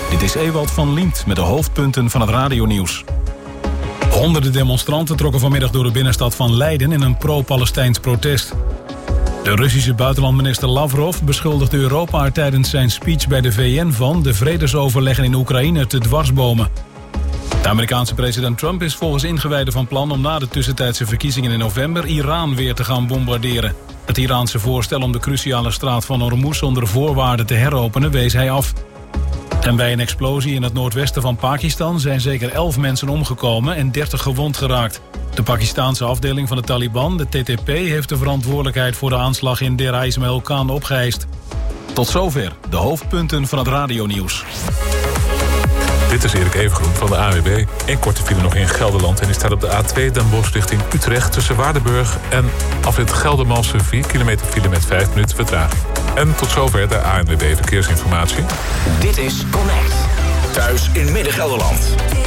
Dit is Ewald van Liemt met de hoofdpunten van het radionieuws. Honderden demonstranten trokken vanmiddag door de binnenstad van Leiden in een pro-Palestijns protest. De Russische buitenlandminister Lavrov beschuldigt Europa er tijdens zijn speech bij de VN van de vredesoverleggen in Oekraïne te dwarsbomen. De Amerikaanse president Trump is volgens ingewijden van plan om na de tussentijdse verkiezingen in november Iran weer te gaan bombarderen. Het Iraanse voorstel om de cruciale straat van Hormuz onder voorwaarden te heropenen wees hij af. En bij een explosie in het noordwesten van Pakistan zijn zeker 11 mensen omgekomen en 30 gewond geraakt. De Pakistaanse afdeling van de Taliban, de TTP, heeft de verantwoordelijkheid voor de aanslag in Deir Ismail Khan opgeëist. Tot zover de hoofdpunten van het radionieuws. Dit is Erik Evengroen van de ANWB. Een korte file nog in Gelderland en die staat op de A2 Den Bosch richting Utrecht tussen Waardenburg en afrit Geldermalsen 4 kilometer file met 5 minuten vertraging. En tot zover de ANWB Verkeersinformatie. Dit is Connect. Thuis in Midden-Gelderland.